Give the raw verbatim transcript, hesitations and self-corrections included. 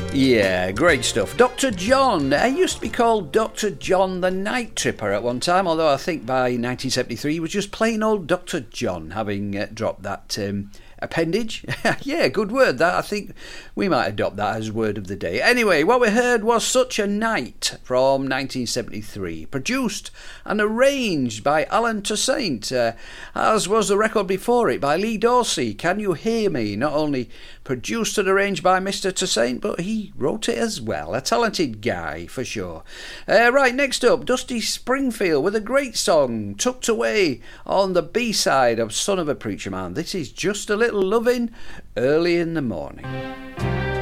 Yeah, great stuff. Doctor John. I used to be called Doctor John the Night Tripper at one time, although I think by nineteen seventy-three he was just plain old Doctor John, having uh, dropped that um, appendage. Yeah, good word that. I think we might adopt that as word of the day. Anyway, what we heard was Such a Night from nineteen seventy-three, produced and arranged by Alan Toussaint, uh, as was the record before it by Lee Dorsey, Can You Hear Me? Not only produced and arranged by Mister Toussaint, but he wrote it as well. A talented guy, for sure. Uh, right, next up, Dusty Springfield with a great song, tucked away on the B-side of Son of a Preacher Man. This is Just a Little Lovin' Early in the Morning.